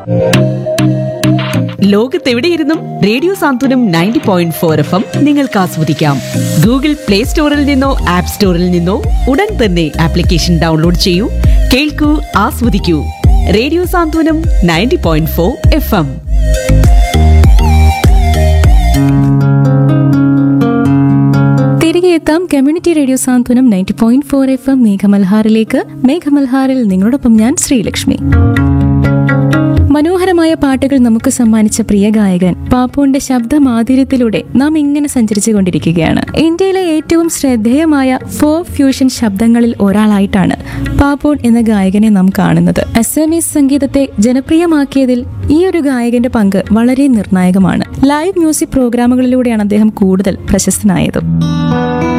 ലോകത്തെവിടെയിരുന്നും radio സാന്ത്വനം 90.4 FM നിങ്ങൾക്ക് ആസ്വദിക്കാം. Google play സ്റ്റോറിൽ നിന്നോ ആപ്പ് സ്റ്റോറിൽ നിന്നോ ഉടൻ തന്നെ ആപ്ലിക്കേഷൻ ഡൗൺലോഡ് ചെയ്യൂ, കേൾക്കൂ, ആസ്വദിക്കൂ. റേഡിയോ സാന്ത്വനം 90.4 FM. തിരികെ എത്താം കമ്മ്യൂണിറ്റി റേഡിയോ സാന്ത്വനം 90.4 FM മേഘമൽഹാറിലേക്ക്. മേഘമൽഹാറിൽ നിങ്ങളോടൊപ്പം ഞാൻ ശ്രീലക്ഷ്മി. മനോഹരമായ പാട്ടുകൾ നമുക്ക് സമ്മാനിച്ച പ്രിയ ഗായകൻ പാപ്പോന്റെ ശബ്ദമാധുര്യത്തിലൂടെ നാം ഇങ്ങനെ സഞ്ചരിച്ചു കൊണ്ടിരിക്കുകയാണ്. ഇന്ത്യയിലെ ഏറ്റവും ശ്രദ്ധേയമായ ഫോക്ക് ഫ്യൂഷൻ ശബ്ദങ്ങളിൽ ഒരാളായിട്ടാണ് പാപ്പോൺ എന്ന ഗായകനെ നാം കാണുന്നത്. അസമീസ് സംഗീതത്തെ ജനപ്രിയമാക്കിയതിൽ ഈ ഒരു ഗായകന്റെ പങ്ക് വളരെ നിർണായകമാണ്. ലൈവ് മ്യൂസിക് പ്രോഗ്രാമുകളിലൂടെയാണ് അദ്ദേഹം കൂടുതൽ പ്രശസ്തനായത്.